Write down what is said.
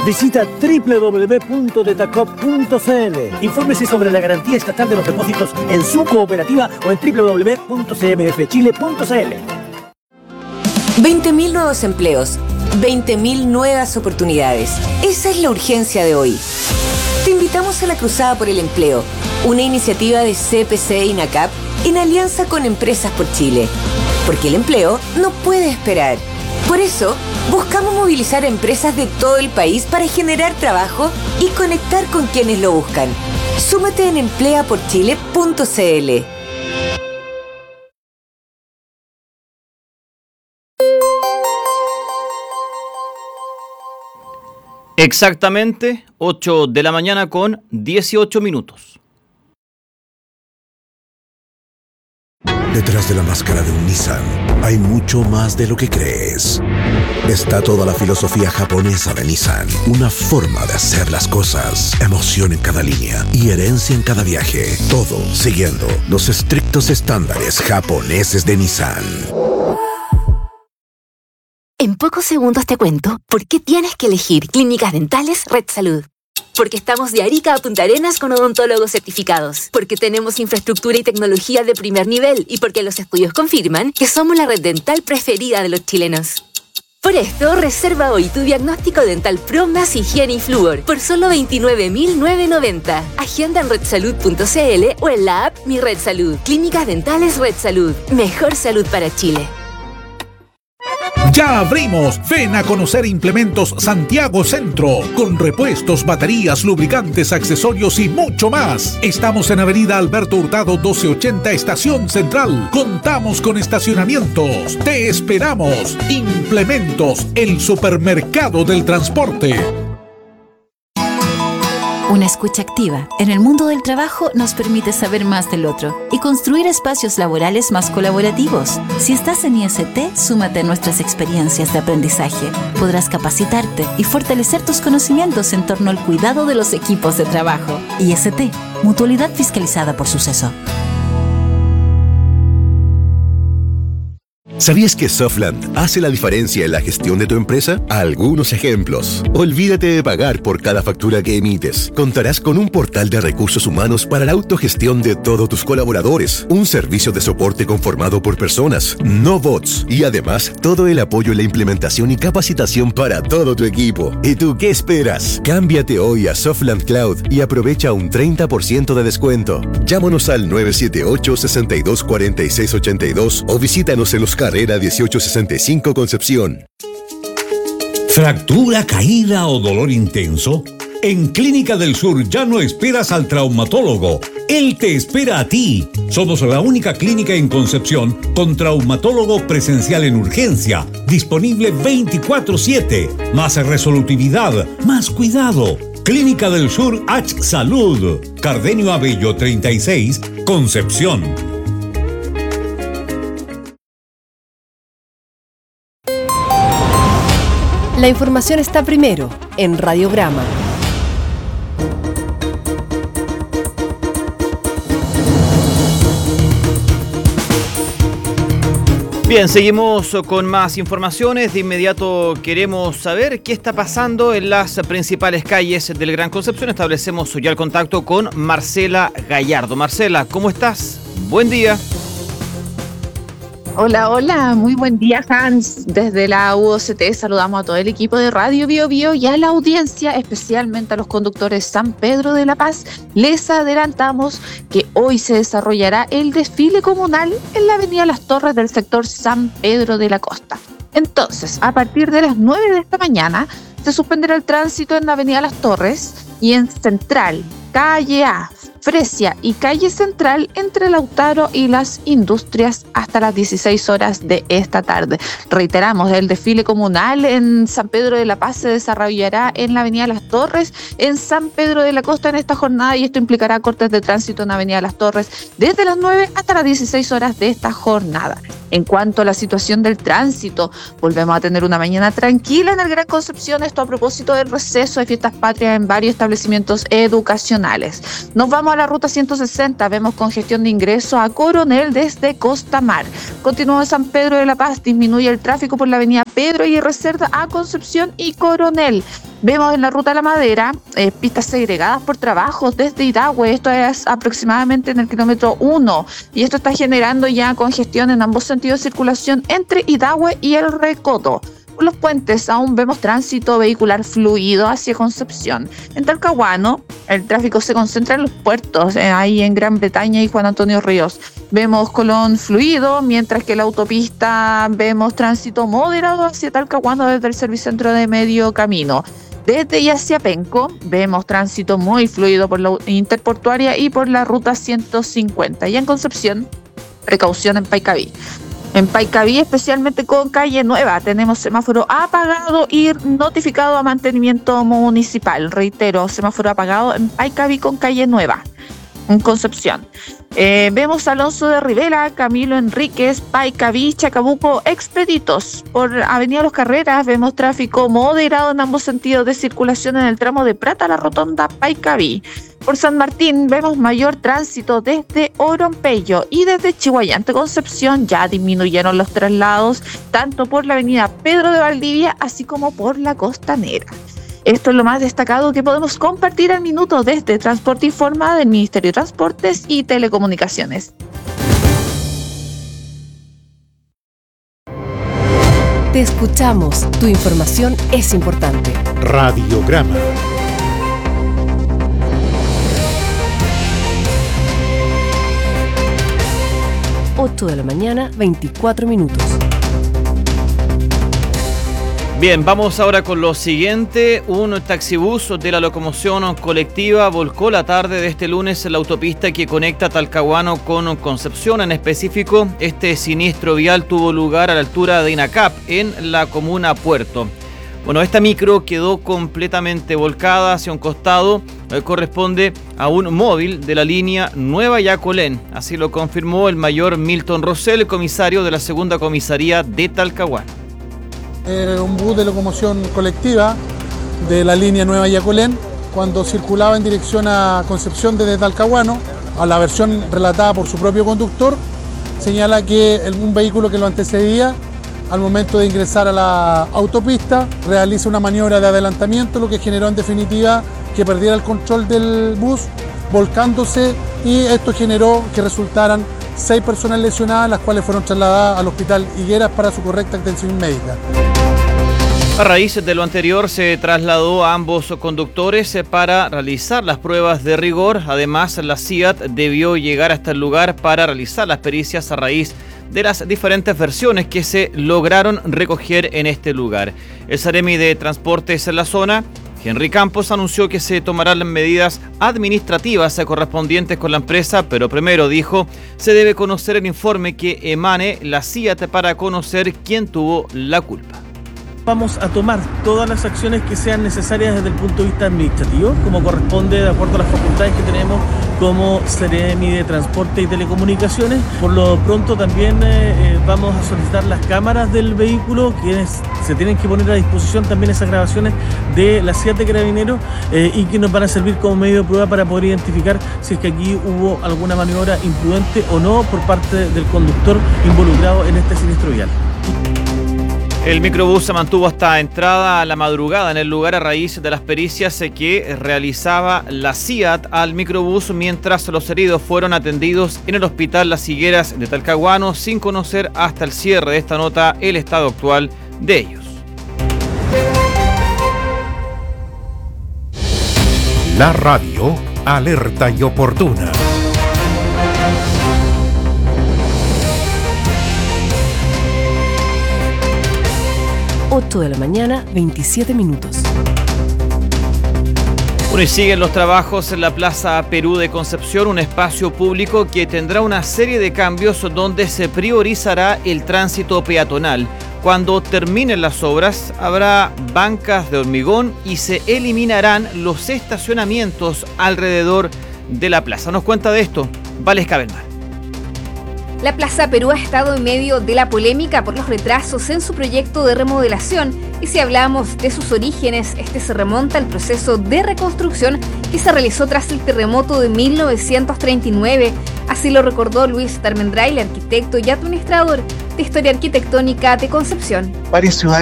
Visita www.detacop.cl. Infórmese sobre la garantía estatal de los depósitos en su cooperativa o en www.cmfchile.cl. 20.000 nuevos empleos, 20.000 nuevas oportunidades. Esa es la urgencia de hoy. Te invitamos a la Cruzada por el Empleo, una iniciativa de CPC y NACAP en alianza con Empresas por Chile. Porque el empleo no puede esperar. Por eso, buscamos movilizar a empresas de todo el país para generar trabajo y conectar con quienes lo buscan. Súmate en empleaporchile.cl. Exactamente 8 de la mañana con 18 minutos. Detrás de la máscara de un Nissan hay mucho más de lo que crees. Está toda la filosofía japonesa de Nissan, una forma de hacer las cosas, emoción en cada línea y herencia en cada viaje. Todo siguiendo los estrictos estándares japoneses de Nissan. En pocos segundos te cuento por qué tienes que elegir Clínicas Dentales Red Salud. Porque estamos de Arica a Punta Arenas con odontólogos certificados. Porque tenemos infraestructura y tecnología de primer nivel. Y porque los estudios confirman que somos la red dental preferida de los chilenos. Por esto, reserva hoy tu diagnóstico dental Pro más higiene y flúor por solo 29.990. Agenda en redsalud.cl o en la app Mi Red Salud. Clínicas Dentales Red Salud. Mejor salud para Chile. ¡Ya abrimos! Ven a conocer Implementos Santiago Centro, con repuestos, baterías, lubricantes, accesorios y mucho más. Estamos en Avenida Alberto Hurtado 1280, Estación Central. Contamos con estacionamientos. ¡Te esperamos! Implementos, el supermercado del transporte. Una escucha activa en el mundo del trabajo nos permite saber más del otro y construir espacios laborales más colaborativos. Si estás en IST, súmate a nuestras experiencias de aprendizaje. Podrás capacitarte y fortalecer tus conocimientos en torno al cuidado de los equipos de trabajo. IST, Mutualidad Fiscalizada por Suceso. ¿Sabías que Softland hace la diferencia en la gestión de tu empresa? Algunos ejemplos. Olvídate de pagar por cada factura que emites. Contarás con un portal de recursos humanos para la autogestión de todos tus colaboradores, un servicio de soporte conformado por personas, no bots, y además todo el apoyo en la implementación y capacitación para todo tu equipo. ¿Y tú qué esperas? Cámbiate hoy a Softland Cloud y aprovecha un 30% de descuento. Llámanos al 978-624682 o visítanos en los Carrera 1865 Concepción. ¿Fractura, caída o dolor intenso? En Clínica del Sur ya no esperas al traumatólogo. Él te espera a ti. Somos la única clínica en Concepción con traumatólogo presencial en urgencia, disponible 24/7. Más resolutividad, más cuidado. Clínica del Sur H Salud. Cardenio Abello 36, Concepción. La información está primero en Radiograma. Bien, seguimos con más informaciones. De inmediato queremos saber qué está pasando en las principales calles del Gran Concepción. Establecemos ya el contacto con Marcela Gallardo. Marcela, ¿cómo estás? Buen día. Hola, hola, muy buen día, Hans. Desde la UOCT saludamos a todo el equipo de Radio Bio Bio y a la audiencia, especialmente a los conductores San Pedro de la Paz. Les adelantamos que hoy se desarrollará el desfile comunal en la avenida Las Torres del sector San Pedro de la Costa. Entonces, a partir de las 9 de esta mañana, se suspenderá el tránsito en la avenida Las Torres y en Central, Calle A, Fresia y Calle Central entre Lautaro y las Industrias hasta las 16 horas de esta tarde. Reiteramos, el desfile comunal en San Pedro de la Paz se desarrollará en la avenida Las Torres, en San Pedro de la Costa en esta jornada, y esto implicará cortes de tránsito en la avenida Las Torres desde las 9 hasta las 16 horas de esta jornada. En cuanto a la situación del tránsito, volvemos a tener una mañana tranquila en el Gran Concepción, esto a propósito del receso de fiestas patrias en varios establecimientos educacionales. Nos vamos a la ruta 160, vemos congestión de ingreso a Coronel desde Costa Mar. Continuamos en San Pedro de la Paz, disminuye el tráfico por la avenida Pedro y Reserva a Concepción y Coronel. Vemos en la ruta de la Madera pistas segregadas por trabajos desde Itahue, esto es aproximadamente en el kilómetro 1, y esto está generando ya congestión en ambos sentidos de circulación entre Itahue y El Recodo. Por los puentes aún vemos tránsito vehicular fluido hacia Concepción. En Talcahuano, el tráfico se concentra en los puertos, ahí en Gran Bretaña y Juan Antonio Ríos. Vemos Colón fluido, mientras que en la autopista vemos tránsito moderado hacia Talcahuano desde el Servicentro de Medio Camino. Desde y hacia Penco vemos tránsito muy fluido por la interportuaria y por la ruta 150. Y en Concepción, precaución en Paicaví. En Paicaví, especialmente con Calle Nueva, tenemos semáforo apagado y notificado a mantenimiento municipal. Reitero, semáforo apagado en Paicaví con Calle Nueva, en Concepción. Vemos Alonso de Rivera, Camilo Enríquez, Paicaví, Chacabuco, Expeditos. Por Avenida Los Carreras vemos tráfico moderado en ambos sentidos de circulación en el tramo de Prata a la Rotonda Paicaví. Por San Martín vemos mayor tránsito desde Orompeyo y desde Chihuayante Concepción ya disminuyeron los traslados tanto por la avenida Pedro de Valdivia así como por la Costanera. Esto es lo más destacado que podemos compartir al minuto desde Transporte Informa del Ministerio de Transportes y Telecomunicaciones. Te escuchamos, tu información es importante. Radiograma. 8 de la mañana, 24 minutos. Bien, vamos ahora con lo siguiente. Un taxibús de la locomoción colectiva volcó la tarde de este lunes en la autopista que conecta Talcahuano con Concepción. En específico, este siniestro vial tuvo lugar a la altura de Inacap, en la comuna Puerto. Bueno, esta micro quedó completamente volcada hacia un costado. Corresponde a un móvil de la línea Nueva Yacolén. Así lo confirmó el mayor Milton Rosell, comisario de la segunda comisaría de Talcahuano. Un bus de locomoción colectiva de la línea Nueva Yacolén, cuando circulaba en dirección a Concepción desde Talcahuano, a la versión relatada por su propio conductor, señala que un vehículo que lo antecedía, al momento de ingresar a la autopista, realiza una maniobra de adelantamiento, lo que generó en definitiva que perdiera el control del bus, volcándose, y esto generó que resultaran 6 personas lesionadas, las cuales fueron trasladadas al Hospital Higueras para su correcta atención médica. A raíz de lo anterior, se trasladó a ambos conductores para realizar las pruebas de rigor. Además, la CIAT debió llegar hasta el lugar para realizar las pericias a raíz de las diferentes versiones que se lograron recoger en este lugar. El Seremi de Transportes en la zona, Henry Campos, anunció que se tomarán las medidas administrativas correspondientes con la empresa, pero primero, dijo, se debe conocer el informe que emane la CIAT para conocer quién tuvo la culpa. Vamos a tomar todas las acciones que sean necesarias desde el punto de vista administrativo, como corresponde de acuerdo a las facultades que tenemos como Seremi de Transporte y Telecomunicaciones. Por lo pronto también vamos a solicitar las cámaras del vehículo, quienes se tienen que poner a disposición también esas grabaciones de la CIAT de Carabineros y que nos van a servir como medio de prueba para poder identificar si es que aquí hubo alguna maniobra imprudente o no por parte del conductor involucrado en este siniestro vial. El microbús se mantuvo hasta entrada a la madrugada en el lugar a raíz de las pericias que realizaba la CIAT al microbús, mientras los heridos fueron atendidos en el Hospital Las Higueras de Talcahuano, sin conocer hasta el cierre de esta nota el estado actual de ellos. La radio alerta y oportuna. De la mañana, 27 minutos. Bueno, y siguen los trabajos en la Plaza Perú de Concepción, un espacio público que tendrá una serie de cambios donde se priorizará el tránsito peatonal. Cuando terminen las obras, habrá bancas de hormigón y se eliminarán los estacionamientos alrededor de la plaza. Nos cuenta de esto Vales Cabelmar. La Plaza Perú ha estado en medio de la polémica por los retrasos en su proyecto de remodelación, y si hablamos de sus orígenes, este se remonta al proceso de reconstrucción que se realizó tras el terremoto de 1939. Así lo recordó Luis Tarmendray, arquitecto y administrador de Historia Arquitectónica de Concepción. Varias ciudades